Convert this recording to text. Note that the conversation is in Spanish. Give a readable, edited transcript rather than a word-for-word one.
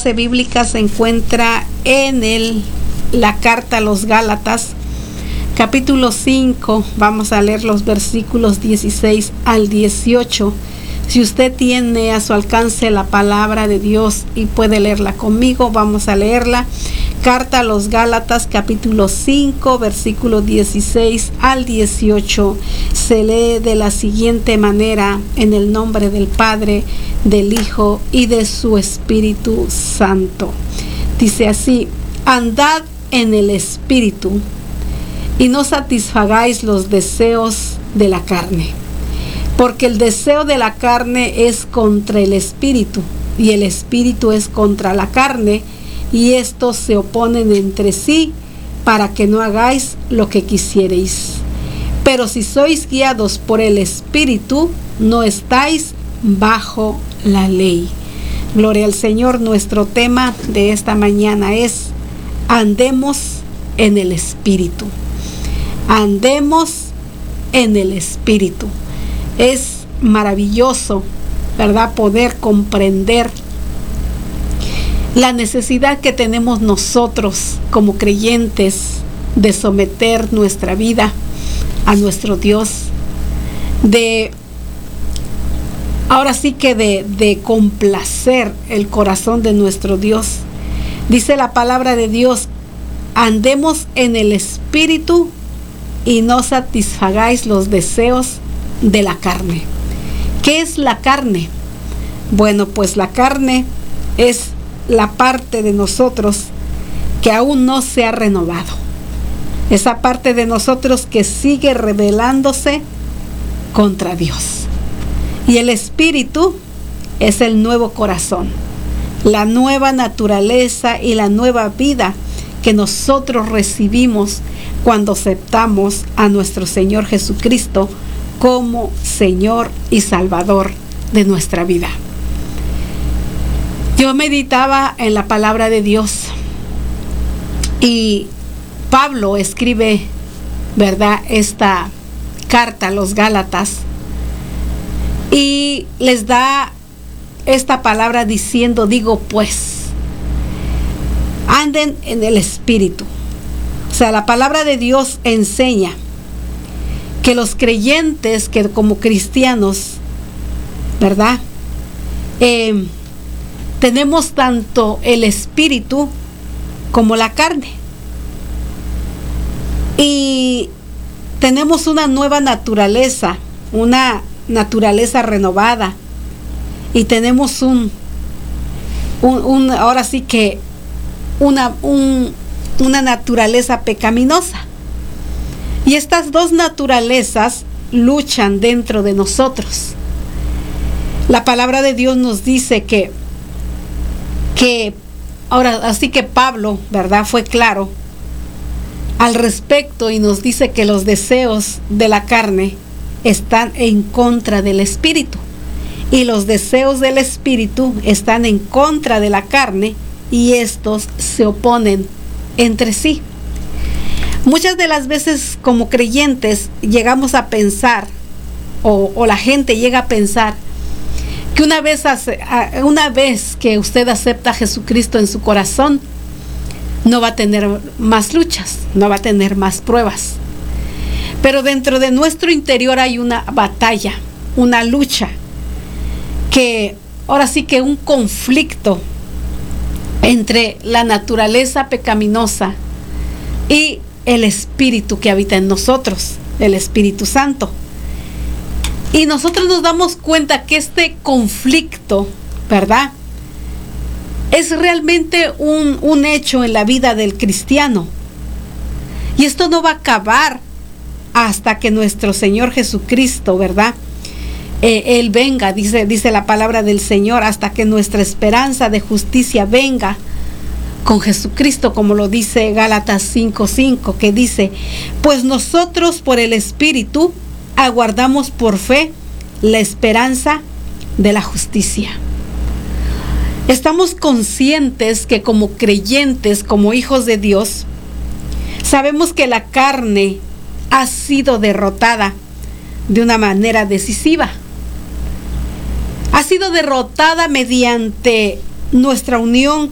base bíblica se encuentra en la carta a los Gálatas, capítulo 5. Vamos a leer los versículos 16 al 18. Si usted tiene a su alcance la palabra de Dios y puede leerla conmigo, vamos a leerla. Carta a los Gálatas, capítulo 5, versículo 16 al 18. Se lee de la siguiente manera: en el nombre del Padre, del Hijo y de su Espíritu Santo. Dice así: andad en el Espíritu y no satisfagáis los deseos de la carne. Porque el deseo de la carne es contra el Espíritu, y el Espíritu es contra la carne, y estos se oponen entre sí, para que no hagáis lo que quisiereis. Pero si sois guiados por el Espíritu, no estáis bajo la ley. Gloria al Señor. Nuestro tema de esta mañana es: andemos en el Espíritu. Andemos en el Espíritu. Es maravilloso, ¿verdad?, poder comprender la necesidad que tenemos nosotros como creyentes de someter nuestra vida a nuestro Dios, ahora sí que de complacer el corazón de nuestro Dios. Dice la palabra de Dios: andemos en el Espíritu y no satisfagáis los deseos de la carne. ¿Qué es la carne? Bueno, pues la carne es la parte de nosotros que aún no se ha renovado. Esa parte de nosotros que sigue rebelándose contra Dios. Y el Espíritu es el nuevo corazón, la nueva naturaleza y la nueva vida que nosotros recibimos cuando aceptamos a nuestro Señor Jesucristo como Señor y Salvador de nuestra vida. Yo meditaba en la palabra de Dios y Pablo escribe, ¿verdad?, esta carta a los Gálatas y les da esta palabra diciendo: digo pues, anden en el Espíritu. O sea, la palabra de Dios enseña que los creyentes, que como cristianos, ¿verdad?, tenemos tanto el Espíritu como la carne. Y tenemos una nueva naturaleza, una naturaleza renovada. Y tenemos ahora sí que una naturaleza pecaminosa. Y estas dos naturalezas luchan dentro de nosotros. La palabra de Dios nos dice que ahora, así que Pablo, ¿verdad?, fue claro al respecto y nos dice que los deseos de la carne están en contra del Espíritu. Y los deseos del Espíritu están en contra de la carne, y estos se oponen entre sí. Muchas de las veces como creyentes llegamos a pensar, o la gente llega a pensar, que una vez que usted acepta a Jesucristo en su corazón, no va a tener más luchas, no va a tener más pruebas. Pero dentro de nuestro interior hay una batalla, una lucha, que ahora sí que un conflicto entre la naturaleza pecaminosa y el Espíritu que habita en nosotros, el Espíritu Santo. Y nosotros nos damos cuenta que este conflicto, ¿verdad?, es realmente un hecho en la vida del cristiano. Y esto no va a acabar hasta que nuestro Señor Jesucristo, ¿verdad?, Él venga, dice la palabra del Señor, hasta que nuestra esperanza de justicia venga con Jesucristo, como lo dice Gálatas 5:5, que dice: pues nosotros por el Espíritu aguardamos por fe la esperanza de la justicia. Estamos conscientes que como creyentes, como hijos de Dios, sabemos que la carne ha sido derrotada de una manera decisiva. Ha sido derrotada mediante nuestra unión